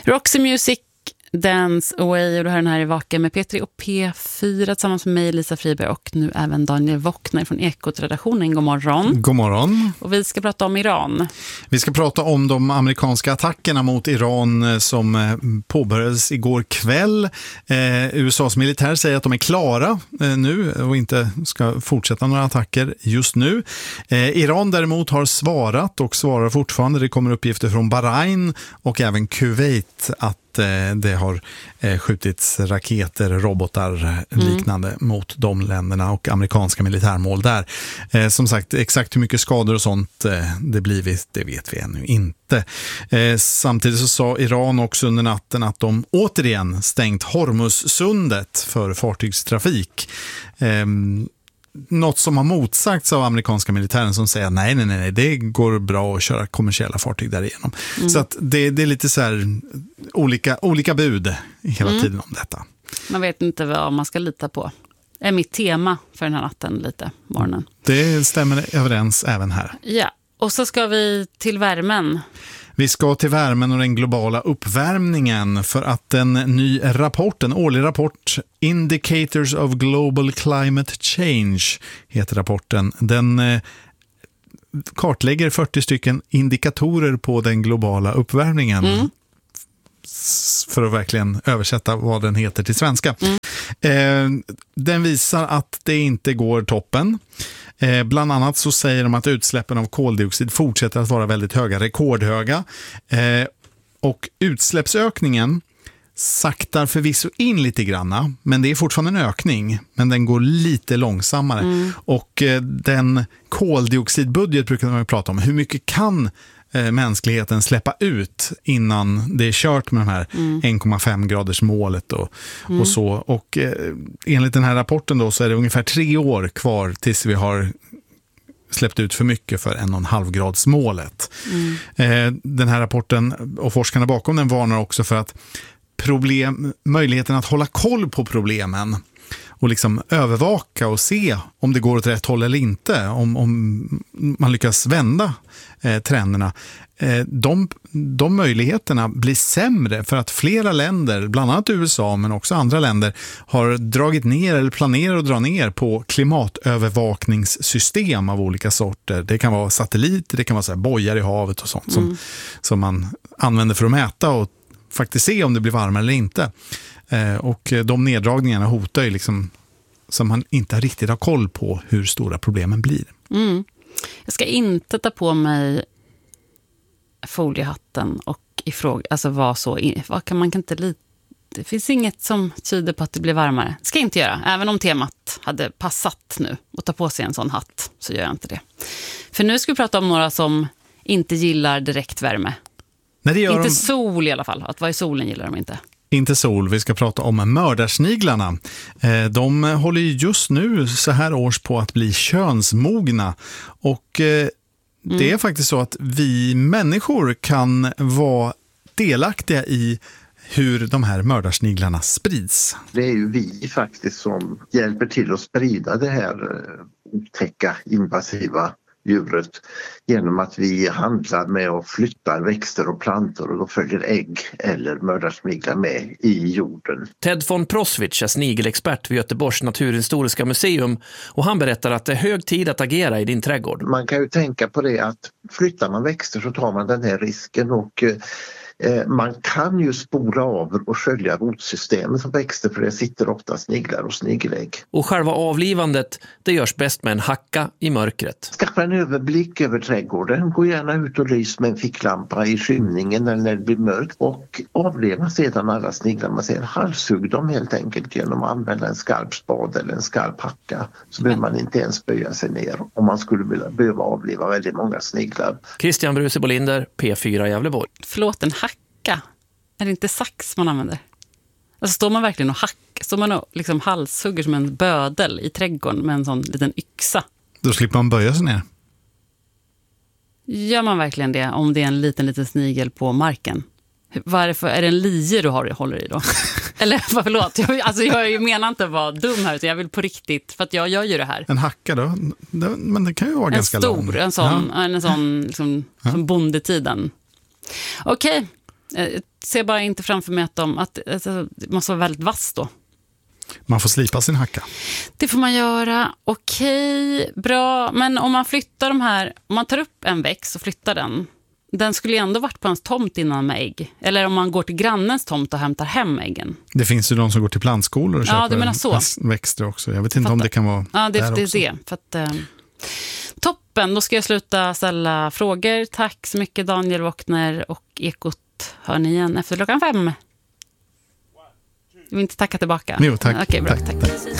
Roxy Music, Dance Away, och du har den här i Vaken med Petri och P4 tillsammans med mig, Lisa Friberg, och nu även Daniel Wockner från Ekot-redaktionen. God morgon. God morgon. Och vi ska prata om Iran. Vi ska prata om de amerikanska attackerna mot Iran som påbörjades igår kväll. USAs militär säger att de är klara nu och inte ska fortsätta några attacker just nu. Iran däremot har svarat och svarar fortfarande. Det kommer uppgifter från Bahrain och även Kuwait att det har skjutits raketer, robotar liknande mot de länderna och amerikanska militärmål där. Som sagt, exakt hur mycket skador och sånt det blivit, det vet vi ännu inte. Samtidigt så sa Iran också under natten att de återigen stängt Hormuzsundet för fartygstrafik. Något som har motsagts av amerikanska militären som säger nej, det går bra att köra kommersiella fartyg därigenom. Så att det är lite så här olika bud hela tiden om detta. Man vet inte vad man ska lita på. Det är mitt tema för den här natten lite, morgonen. Det stämmer överens även här. Ja, och så ska vi till värmen. Vi ska till värmen och den globala uppvärmningen för att en ny rapport, en årlig rapport, Indicators of Global Climate Change heter rapporten. Den kartlägger 40 stycken indikatorer på den globala uppvärmningen för att verkligen översätta vad den heter till svenska. Den visar att det inte går toppen. Bland annat så säger de att utsläppen av koldioxid fortsätter att vara väldigt höga, rekordhöga. Och utsläppsökningen saktar förvisso in lite granna, men det är fortfarande en ökning, men den går lite långsammare. Och den koldioxidbudget brukar man prata om. Hur mycket kan mänskligheten släppa ut innan det är kört med de här 1,5 graders målet och så. Och enligt den här rapporten då så är det ungefär 3 år kvar tills vi har släppt ut för mycket för 1,5 grads målet. Den här rapporten och forskarna bakom den varnar också för att möjligheten att hålla koll på problemen och liksom övervaka och se om det går åt rätt håll eller inte, om man lyckas vända trenderna. De möjligheterna blir sämre för att flera länder, bland annat USA men också andra länder, har dragit ner eller planerar att dra ner på klimatövervakningssystem av olika sorter. Det kan vara satelliter, det kan vara så här bojar i havet och sånt som man använder för att mäta och faktiskt se om det blir varmare eller inte. Och de neddragningarna hotar ju liksom som man inte riktigt har koll på hur stora problemen blir. Jag ska inte ta på mig foliehatten och det finns inget som tyder på att det blir varmare. Det ska jag inte göra, även om temat hade passat nu att ta på sig en sån hatt, så gör jag inte det. För nu ska vi prata om några som inte gillar direktvärme. Inte sol i alla fall, att vara i solen gillar de inte. Inte sol, vi ska prata om mördarsniglarna. De håller ju just nu så här års på att bli könsmogna. Och det är faktiskt så att vi människor kan vara delaktiga i hur de här mördarsniglarna sprids. Det är ju vi faktiskt som hjälper till att sprida det här otäcka, invasiva djuret genom att vi handlar med och flyttar växter och plantor och då följer ägg eller mördarsniglar med i jorden. Ted von Proswitz är snigelexpert vid Göteborgs naturhistoriska museum och han berättar att det är hög tid att agera i din trädgård. Man kan ju tänka på det att flyttar man växter så tar man den här risken och man kan ju spola av och skölja rotsystemet som växter för det sitter ofta sniglar och snigelägg. Och själva avlivandet, det görs bäst med en hacka i mörkret. Skaffa en överblick över trädgården, gå gärna ut och lys med en ficklampa i skymningen eller när det blir mörkt och avliva sedan alla sniglar. Man ser halshugg dem helt enkelt genom att använda en skarp spad eller en skarp hacka, så behöver man inte ens böja sig ner om man skulle behöva avliva väldigt många sniglar. Christian Bruse Bolinder, P4 Gävleborg. Förlåt, en hacka? Är det inte sax man använder? Alltså står man verkligen och står man och liksom halshugger som en bödel i trädgården med en sån liten yxa? Då slipper man böja sig ner. Gör man verkligen det om det är en liten snigel på marken? Varför är det en lie du håller i då? Eller förlåt, jag menar inte att vara dum här utan jag vill på riktigt, för att jag gör ju det här. En hacka då? Men det kan ju vara ganska lång. En sån liksom, som bondetiden. Okej, Jag ser bara inte framför mig att det måste vara väldigt vass då. Man får slipa sin hacka. Det får man göra. Okej, bra. Men om man flyttar om man tar upp en växt och flyttar den skulle ju ändå varit på ens tomt innan med ägg. Eller om man går till grannens tomt och hämtar hem äggen. Det finns ju de som går till plantskolor och köper växter också. Jag vet inte om det kan vara det är också. det. För att, toppen, då ska jag sluta ställa frågor. Tack så mycket Daniel Wockner, och Ekot hör ni igen efter 5:00. Jag vill inte tacka tillbaka. Jo, tack. Okej, bra. Tack. Tack.